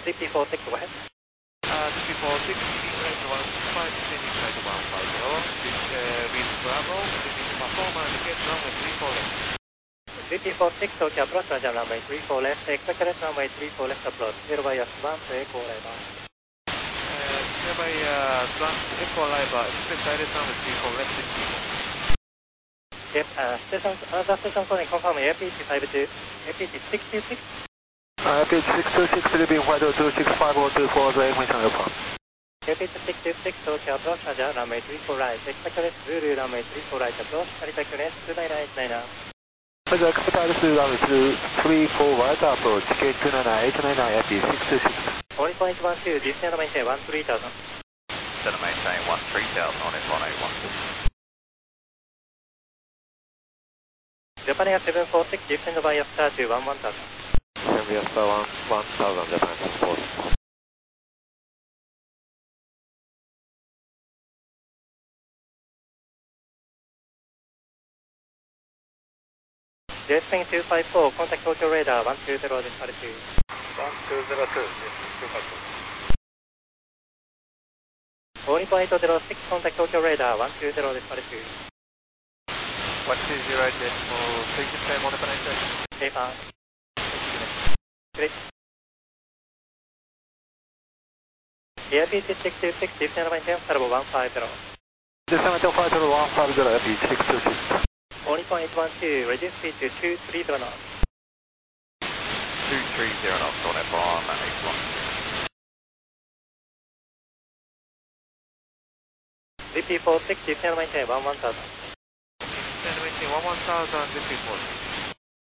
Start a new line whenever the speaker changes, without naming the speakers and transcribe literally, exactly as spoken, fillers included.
three P four six, go ahead.
Uh, three P four six, right one five, descending right one five zero, this uh, with Bravo, descending perform and get runway three four left.
three P four six, Tokyo approach, roger, runway three four left, expect correct runway three four left approach, zero by one to echo radar.
Uh, zero by one, echo radar, expect direct runway three four left,
Yep, uh, station, other station calling confirm A P T five two, A P T six two six.
Uh, A P T six two six, leaving white two six five zero two four, the information alpha.
A P T six two six, Tokyo approach, roger, runway three four right, expect correct Zulu runway three four right approach, contact unit two nine nine eight nine nine.
Roger, expect Zulu runway three four right approach, K two nine nine eight nine nine, A P six two six.
Only point one two, descend maintain one three thousand.
Descend maintain one three thousand on F one eight one.
Japan Air seven four six, descend via star to one one thousand.
Descend via star one one thousand, Japan seven four six.
J S P two five four, contact Tokyo radar one two zero, decimal two.
one two zero two, two five four.
Only point zero six, contact Tokyo radar one two zero, decimal two.
one two zero decimal three, confirm on the penetration.
Paper. Great. A P T six two six, descend maintain turbo one five zero.
Descend maintain five zero one five zero, A P six two six.
Only point one two, reduce speed to two three zero knots.
two three zero knots on F one eight one.
three P four six, descend maintain one one thousand.
Descend maintain one one thousand, this is one.